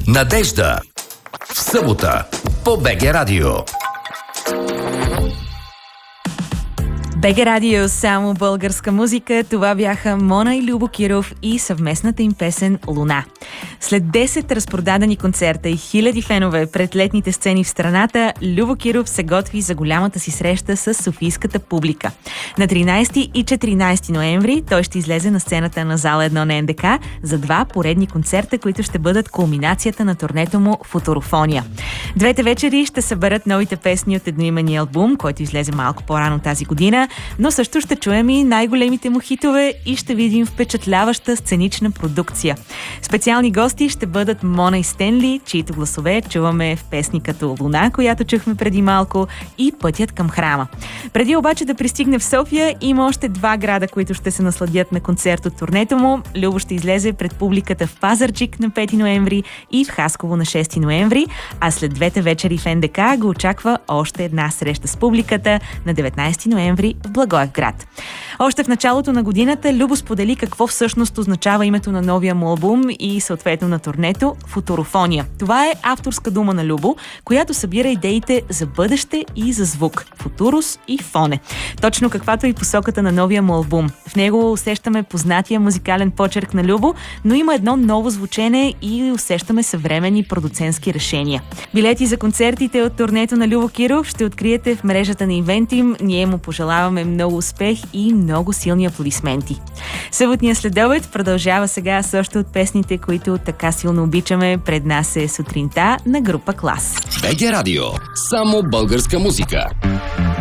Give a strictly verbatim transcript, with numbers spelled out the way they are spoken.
Надежда. В събота по БГ Радио. БГ Радио, само българска музика. Това бяха Мона и Любо Киров и съвместната им песен «Луна». След десет разпродадени концерта и хиляди фенове пред летните сцени в страната, Любо Киров се готви за голямата си среща с софийската публика. На тринайсети и четиринайсети ноември той ще излезе на сцената на зала едно на НДК за два поредни концерта, които ще бъдат кулминацията на турнето му «Футурофония». Двете вечери ще съберат новите песни от едноименния албум, който излезе малко по-рано тази година, но също ще чуем и най-големите му хитове и ще видим впечатляваща сценична продукция. Специални гости ще бъдат Мона и Стенли, чието гласове чуваме в песни като «Луна», която чухме преди малко, и «Пътят към храма». Преди обаче да пристигне в София, има още два града, които ще се насладят на концерт от турнето му. Любо ще излезе пред публиката в Пазарджик на пети ноември и в Хасково на шести ноември, а след двете вечери в НДК го очаква още една среща с публиката на деветнайсети ноември в Благоевград. Още в началото на годината Любо сподели какво всъщност означава името на новия му албум и съответно на турнето «Футурофония». Това е авторска дума на Любо, която събира идеите за бъдеще и за звук. Футурус и фоне. Точно каквато и посоката на новия му албум. В него усещаме познатия музикален почерк на Любо, но има едно ново звучене и усещаме съвременни продуцентски решения. Билети за концертите от турнето на Любо Киров ще откриете в мрежата на Ивентим. Ние му пожелаваме много успех и много силни аплодисменти. Съботния следобед продължава сега също от песните, които така силно обичаме. Пред нас е сутринта на група Клас. БГ Радио. Само българска музика.